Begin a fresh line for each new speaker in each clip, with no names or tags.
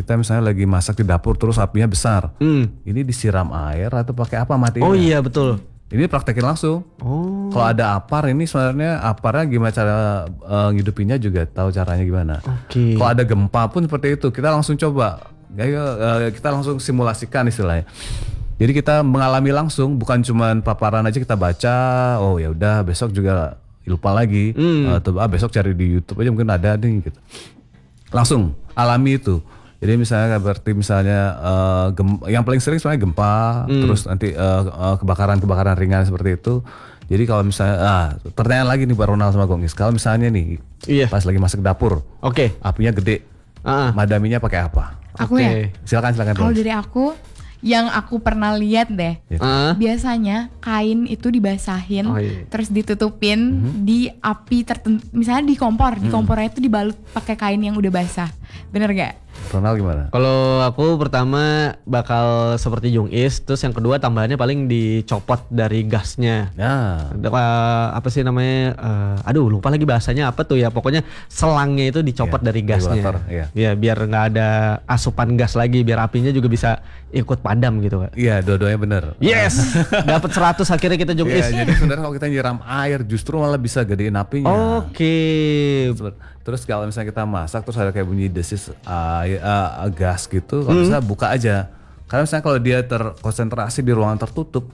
kita misalnya lagi masak di dapur terus apinya besar. Ini disiram air atau pakai apa matinya?
Oh iya betul.
Ini praktekin langsung. Kalau ada apar ini sebenarnya aparnya gimana cara ngidupinnya juga tahu caranya gimana. Kalau ada gempa pun seperti itu kita langsung coba. Kita langsung simulasikan istilahnya. Jadi kita mengalami langsung, bukan cuma paparan aja kita baca. Oh ya udah besok juga lupa lagi. Atau besok cari di YouTube aja mungkin ada nih gitu. Langsung alami itu. Jadi misalnya berarti yang paling sering sebenarnya gempa, terus nanti kebakaran ringan seperti itu. Jadi kalau misalnya pertanyaan lagi nih Pak Ronald sama Gongis, kalau misalnya nih pas lagi masak dapur, apinya gede, madaminya pakai apa?
Aku ya.
Silakan.
Kalau dari aku, yang aku pernah lihat deh, biasanya kain itu dibasahin, terus ditutupin di api tertentu, misalnya di kompornya itu dibalut pakai kain yang udah basah, bener gak?
Ronald gimana?
Kalau aku pertama bakal seperti Jung Is, terus yang kedua tambahannya paling dicopot dari gasnya. Apa sih namanya? Lupa lagi bahasanya apa tuh ya. Pokoknya selangnya itu dicopot dari gasnya. Ya biar nggak ada asupan gas lagi, biar apinya juga bisa ikut padam gitu.
Iya, dua-duanya bener.
Yes, dapat 100 akhirnya kita Jung Is.
Jadi sebenarnya kalau kita nyiram air justru malah bisa gedein apinya. Terus kalau misalnya kita masak terus ada kayak bunyi desis gas gitu, kalau bisa buka aja. Karena misalnya kalau dia terkonsentrasi di ruangan tertutup,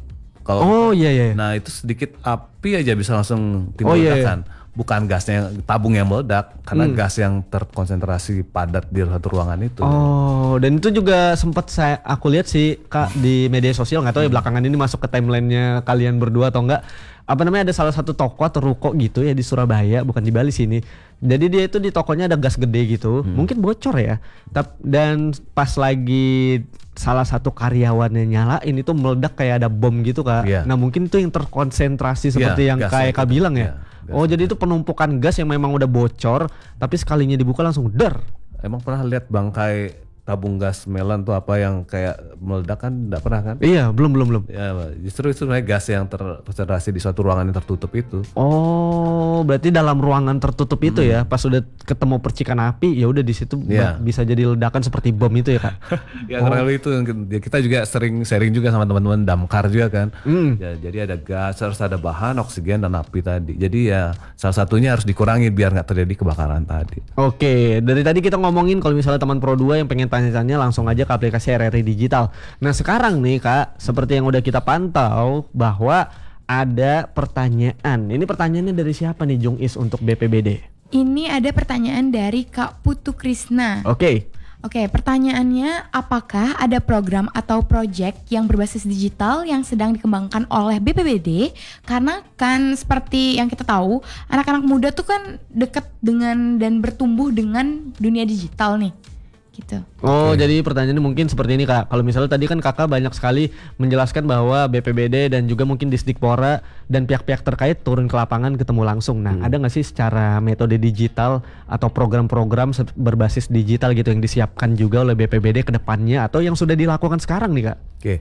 nah itu sedikit api aja bisa langsung timbul ledakan. Bukan gasnya tabung yang meledak, karena gas yang terkonsentrasi padat di satu ruangan itu.
Dan itu juga sempat aku lihat sih Kak di media sosial, nggak tahu ya belakangan ini masuk ke timelinenya kalian berdua atau enggak. Ada salah satu toko atau ruko gitu ya di Surabaya, bukan di Bali sini. Jadi dia itu di tokonya ada gas gede gitu, mungkin bocor ya. Dan pas lagi salah satu karyawannya nyalain itu meledak kayak ada bom gitu Kak. Nah mungkin itu yang terkonsentrasi seperti yang Kak bilang ya. Jadi itu penumpukan gas yang memang udah bocor, tapi sekalinya dibuka langsung der.
Emang pernah lihat bangkai tabung gas melon tuh apa yang kayak meledak kan? Enggak pernah kan?
Iya, belum.
Ya, justru itu sebenarnya gas yang terkonsentrasi di suatu ruangan yang tertutup itu.
Berarti dalam ruangan tertutup itu ya, pas udah ketemu percikan api, ya udah di situ bisa jadi ledakan seperti bom itu ya Kak.
Karena itu kita juga sering sharing juga sama teman-teman damkar juga kan. Jadi ada gas, harus ada bahan, oksigen dan api tadi. Jadi ya salah satunya harus dikurangi biar nggak terjadi kebakaran tadi. Dari
tadi kita ngomongin kalau misalnya teman Pro 2 yang pengen tanya-tanya langsung aja ke aplikasi RRI Digital. Nah sekarang nih Kak, seperti yang udah kita pantau bahwa ada pertanyaan. Ini pertanyaannya dari siapa nih Jung Is untuk BPBD?
Ini ada pertanyaan dari Kak Putu Krisna. Oke, pertanyaannya, apakah ada program atau project yang berbasis digital yang sedang dikembangkan oleh BPBD? Karena kan seperti yang kita tahu, anak-anak muda tuh kan dekat dengan dan bertumbuh dengan dunia digital nih. Gitu.
Jadi pertanyaannya mungkin seperti ini Kak. Kalau misalnya tadi kan Kakak banyak sekali menjelaskan bahwa BPBD dan juga mungkin Disdikpora dan pihak-pihak terkait turun ke lapangan ketemu langsung. Nah, ada nggak sih secara metode digital atau program-program berbasis digital gitu yang disiapkan juga oleh BPBD ke depannya atau yang sudah dilakukan sekarang nih Kak?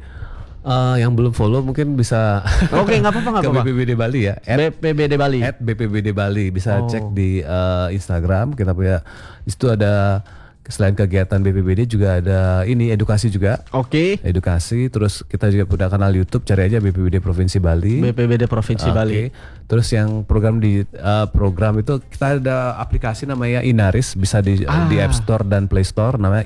Yang belum follow mungkin bisa
nggak apa-apa
ke BPBD Bali ya,
BPBD Bali
@BPBD Bali bisa cek di Instagram. Kita punya di situ ada. Selain kegiatan BPBD juga ada edukasi juga. Edukasi, terus kita juga punya kanal YouTube, cari aja BPBD Provinsi Bali.
BPBD Provinsi Bali.
Terus yang program itu kita ada aplikasi namanya Inaris, bisa di App Store dan Play Store, namanya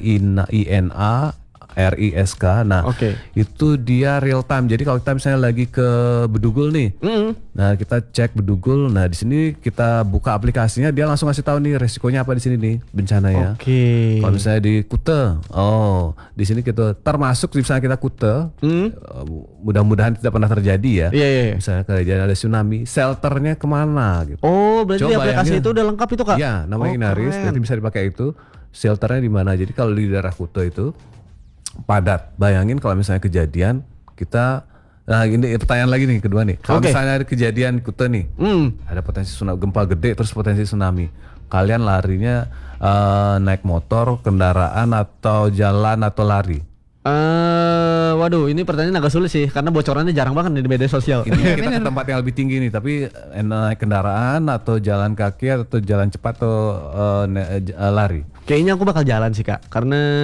INA RISK. Nah, itu dia real time. Jadi kalau kita misalnya lagi ke Bedugul nih, nah kita cek Bedugul. Nah di sini kita buka aplikasinya, dia langsung ngasih tahu nih resikonya apa di sini nih bencananya. Kalau misalnya di Kute, di sini kita termasuk misalnya kita Kute, mudah-mudahan tidak pernah terjadi ya. Misalnya kejadian ada tsunami, shelternya kemana gitu.
Berarti aplikasi itu udah lengkap itu Kak?
Iya, namanya Inaris, jadi bisa dipakai itu. Shelternya di mana? Jadi kalau di daerah Kute itu padat. Bayangin kalau misalnya kejadian kita, nah ini pertanyaan lagi nih kedua nih. Kalau misalnya ada kejadian Kute nih, ada potensi tsunami, gempa gede terus potensi tsunami. Kalian larinya naik motor, kendaraan atau jalan atau lari?
Waduh, ini pertanyaan agak sulit sih karena bocorannya jarang banget di media sosial.
Ini kita ke tempat yang lebih tinggi nih, tapi naik kendaraan atau jalan kaki atau jalan cepat atau lari?
Kayaknya aku bakal jalan sih Kak, karena